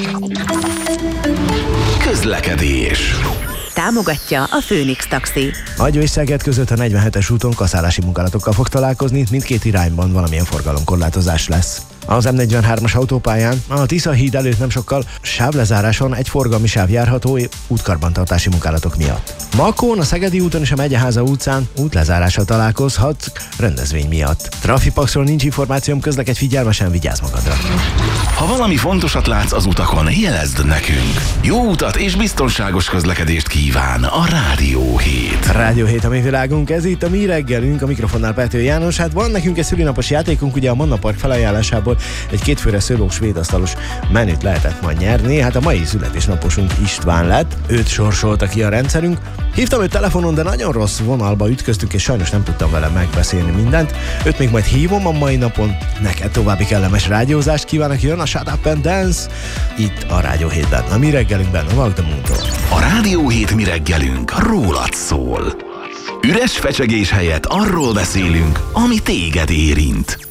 Közlekedés. Támogatja a Phoenix Taxi. Agyó és Szeged között a 47-es úton kaszálási munkálatokkal fog találkozni, mindkét irányban valamilyen forgalomkorlátozás lesz. Az M43-as autópályán a Tisza híd előtt nem sokkal sávlezáráson egy forgalmi sáv járható útkarbantartási munkálatok miatt. Makón, a Szegedi úton és a Megyeháza utcán útlezárással találkozhat rendezvény miatt. Trafipaxról nincs információm, közlekedj figyelmesen, vigyázz magadra. Ha valami fontosat látsz az utakon, jelezd nekünk. Jó utat és biztonságos közlekedést kíván a Rádió 7. Rádió 7 a mi világunk, ez itt a mi reggelünk, a mikrofonnál Pető János. Hát van nekünk egy szülinapos játékunk, ugye a Manna Park felajánlásából egy kétfőre szőlős svédasztalos menüt lehetett majd nyerni. Hát a mai születésnaposunk István lett, őt sorsolta ki a rendszerünk. Hívtam őt telefonon, de nagyon rossz vonalba ütköztünk, és sajnos nem tudtam vele megbeszélni mindent. Őt még majd hívom a mai napon. Neked további kellemes rádiózást kívánok, jön a Shut Up and Dance itt a Rádió 7-ben, a mi reggelünkben, a Magda Muntól. A Rádió 7 mi reggelünk rólad szól. Üres fecsegés helyett arról beszélünk, ami téged érint.